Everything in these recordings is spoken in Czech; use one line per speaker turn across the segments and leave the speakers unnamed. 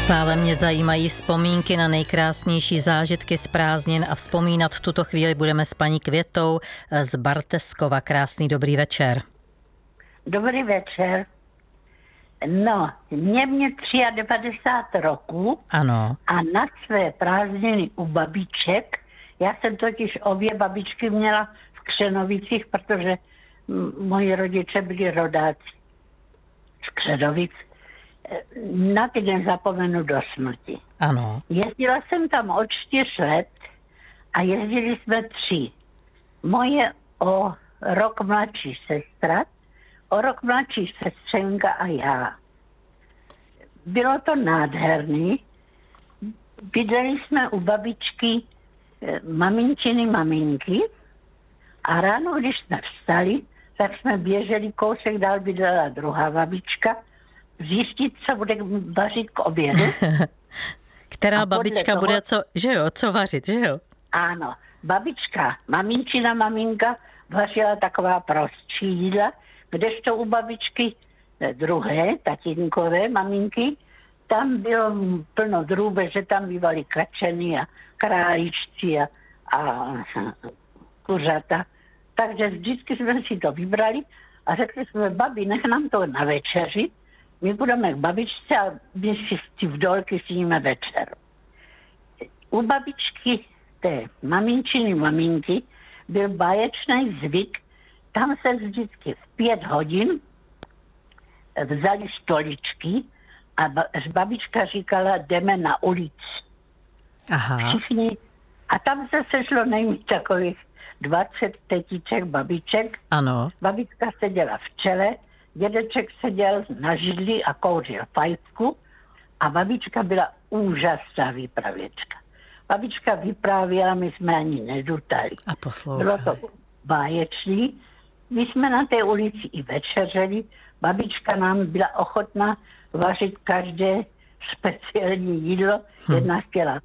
Stále mě zajímají vzpomínky na nejkrásnější zážitky z prázdnin a vzpomínat v tuto chvíli budeme s paní Květou z Barteskova. Krásný dobrý večer.
Dobrý večer. No, mě 93 roků.
Ano.
A na své prázdniny u babiček, já jsem totiž obě babičky měla v Křenovicích, protože moji rodiče byli rodáci z Křenovic. Na ty nezapomenu do smrti.
Ano.
Jezdila jsem tam od 4 let a jezdili jsme 3. Moje o rok mladší sestra, o rok mladší sestřenka a já. Bylo to nádherný. Bydleli jsme u babičky maminčiny maminky a ráno, když jsme vstali, tak jsme běželi kousek dál, bydlela druhá babička, zjistit, co bude vařit k obědu.
Která babička toho bude co vařit, že jo?
Ano, babička, maminčina maminka vařila taková prostší jídla, kdežto u babičky druhé, tatínkové maminky, tam bylo plno drůbeže, tam bývaly kačeny a králíčci a kuřata. Takže vždycky jsme si to vybrali a řekli jsme, babi, nech nám to na večeři, my budeme k babičce a my si v dolky sníme večer. U babičky té maminčiny maminky byl báječný zvyk, tam se vždycky v 5 hodin vzali stoličky a babička říkala, jdeme na ulici.
Aha.
Všichni. A tam se sešlo nejméně takových 20 tetiček, babiček.
Ano.
Babička seděla v čele, dědeček seděl na židli a kouřil fajfku a babička byla úžasná vypravěčka. Babička vyprávěla, my jsme ani nedutali.
A poslouchali.
Bylo to báječný. My jsme na té ulici i večeřeli. Babička nám byla ochotná vařit každé speciální jídlo. Jedna chtěla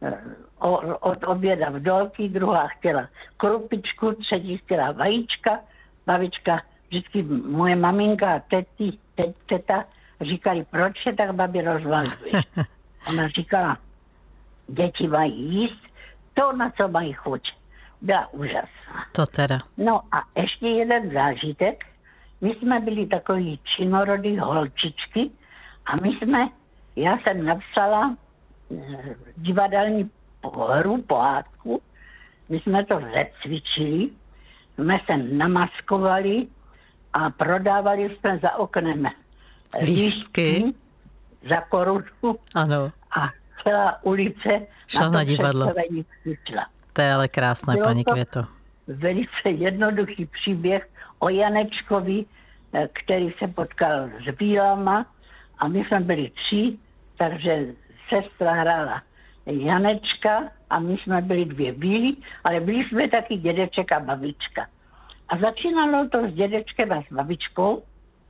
od oběda vdolky, druhá chtěla krupičku, třetí chtěla vajíčka. Babička, vždycky moje maminka a teta říkali, proč je tak babi rozvaluješ? Ona říkala, děti mají jíst to, na co mají chuť. Byla úžasná.
To teda.
No a ještě jeden zážitek. My jsme byli takový činorodý holčičky a já jsem napsala divadelní hru, pohádku. My jsme to zacvičili, jsme se namaskovali a prodávali jsme za oknem
lístky
za korunu.
Ano.
A celá ulice
šla na divadlo.
Přišla.
To je ale krásné, paní Květo.
Velice jednoduchý příběh o Janečkovi, který se potkal s bílama a my jsme byli 3, takže sestra hrála Janečka a my jsme byli 2 bílí, ale byli jsme taky dědeček a babička. A začínalo to s dědečkem a s babičkou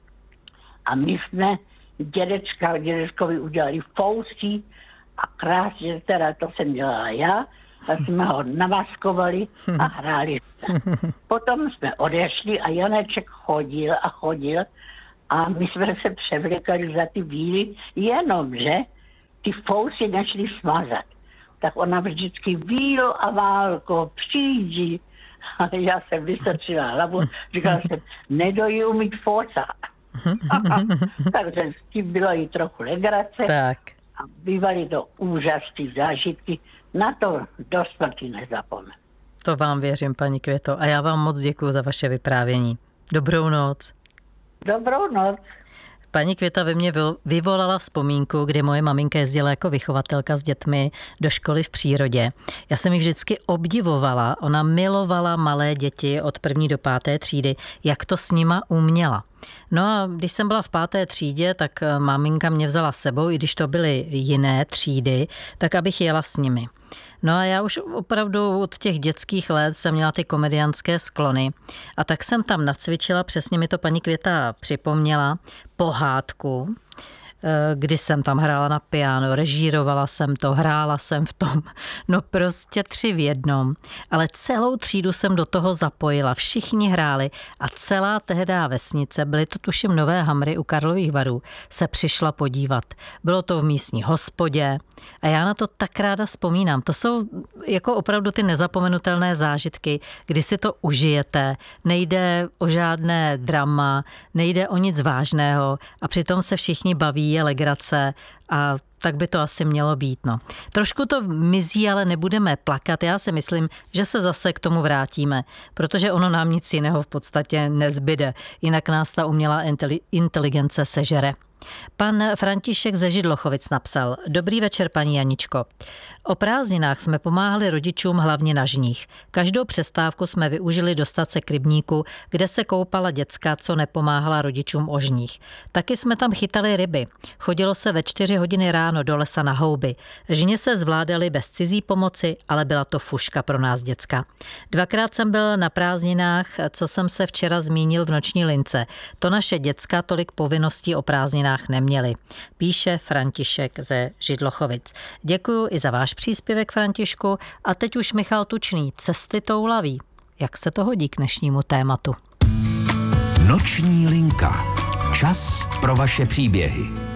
a my jsme dědečkovi udělali fousí a krásně, teda to jsem dělala já, a jsme ho namaskovali a hráli. Potom jsme odešli a Janeček chodil a my jsme se převlékali za ty bíly, jenomže ty fousy nešli smazat. Tak ona vždycky Bílo a Válko, přijdi. A já jsem vystrčila hlavu, říkala jsem, nedojí umít fosa. Takže s tím bylo i trochu legrace.
Tak.
A bývaly to úžasné zážitky, na to do smrti nezapomenu.
To vám věřím, paní Květo, a já vám moc děkuju za vaše vyprávění. Dobrou noc.
Dobrou noc.
Paní Květa ve mně vyvolala vzpomínku, kdy moje maminka jezdila jako vychovatelka s dětmi do školy v přírodě. Já jsem ji vždycky obdivovala, ona milovala malé děti od 1. do 5. třídy, jak to s nima uměla. No a když jsem byla v 5. třídě, tak maminka mě vzala s sebou, i když to byly jiné třídy, tak abych jela s nimi. No a já už opravdu od těch dětských let jsem měla ty komediantské sklony a tak jsem tam nacvičila, přesně mi to paní Květa připomněla, pohádku, kdy jsem tam hrála na piano, režírovala jsem to, hrála jsem v tom, no prostě 3 v jednom. Ale celou třídu jsem do toho zapojila, všichni hráli a celá tehdá vesnice, byly to tuším Nové Hamry u Karlových Varů, se přišla podívat. Bylo to v místní hospodě a já na to tak ráda vzpomínám. To jsou jako opravdu ty nezapomenutelné zážitky, kdy si to užijete, nejde o žádné drama, nejde o nic vážného a přitom se všichni baví, je legrace a tak by to asi mělo být. No. Trošku to mizí, ale nebudeme plakat. Já si myslím, že se zase k tomu vrátíme, protože ono nám nic jiného v podstatě nezbyde. Jinak nás ta umělá inteligence sežere. Pan František ze Židlochovic napsal: Dobrý večer, paní Janičko. O prázdninách jsme pomáhali rodičům hlavně na žních. Každou přestávku jsme využili dostat se k rybníku, kde se koupala děcka, co nepomáhala rodičům o žních. Taky jsme tam chytali ryby. Chodilo se ve 4 hodiny ráno do lesa na houby. Žně se zvládaly bez cizí pomoci, ale byla to fuška pro nás děcka. 2krát jsem byl na prázdninách, co jsem se včera zmínil v Noční lince. To naše děcka tolik povinností o prázdninách neměli. Píše František ze Židlochovic. Děkuju i za váš příspěvek, Františku. A teď už Michal Tučný, Cesty toulaví. Jak se to hodí k dnešnímu tématu?
Noční linka. Čas pro vaše příběhy.